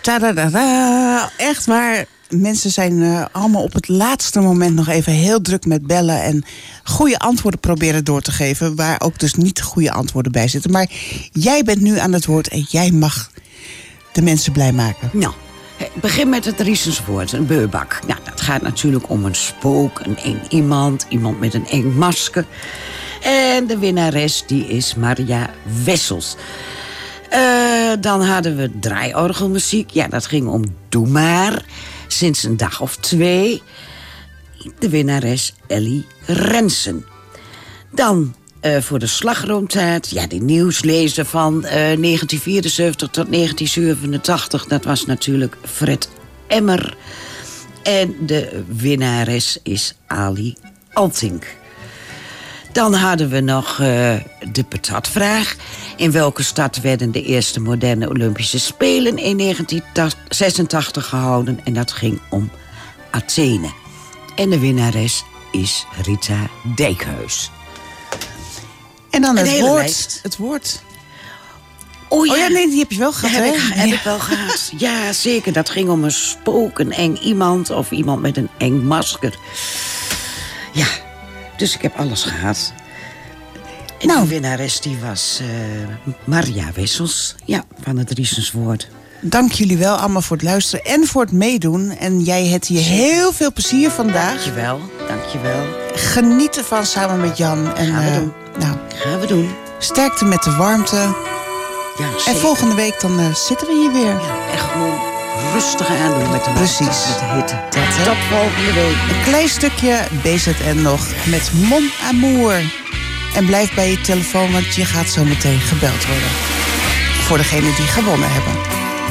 Tadadada. Echt waar. Mensen zijn allemaal op het laatste moment nog even heel druk met bellen en goede antwoorden proberen door te geven, waar ook dus niet goede antwoorden bij zitten. Maar jij bent nu aan het woord en jij mag de mensen blij maken. Nou, begin met het Riesenswoord, een beurbak. Nou, dat gaat natuurlijk om een spook, een eng iemand met een eng masker. En de winnares, die is Maria Wessels. Dan hadden we draaiorgelmuziek. Ja, dat ging om Doe Maar. Sinds een dag of 2. De winnares Ellie Rensen. Dan voor de slagroomtaart. Ja, die nieuwslezer van 1974 tot 1987. Dat was natuurlijk Fred Emmer. En de winnares is Ali Altink. Dan hadden we nog de patatvraag. In welke stad werden de eerste moderne Olympische Spelen in 1986 gehouden? En dat ging om Athene. En de winnares is Rita Dijkhuis. En dan Een het hele woord. lijst. Het woord. Oh ja, nee, die heb je wel gehad, hè? Heb ik wel gehad. Ja, zeker. Dat ging om een spook, een eng iemand of iemand met een eng masker. Ja, dus ik heb alles gehad. En de winnares die was Maria Wessels. Ja, van het Riesenswoord. Dank jullie wel allemaal voor het luisteren en voor het meedoen. En jij hebt hier heel veel plezier vandaag. Dankjewel. Geniet ervan samen met Jan. En, Gaan we doen. Nou, Gaan we doen. sterkte met de warmte. Ja, en volgende week dan zitten we hier weer. Ja, echt gewoon rustig aandoen met de Precies. Met de hitte. Dat, tot volgende week. Een klein stukje BZN nog met Mon Amour. En blijf bij je telefoon, want je gaat zo meteen gebeld worden. Voor degenen die gewonnen hebben.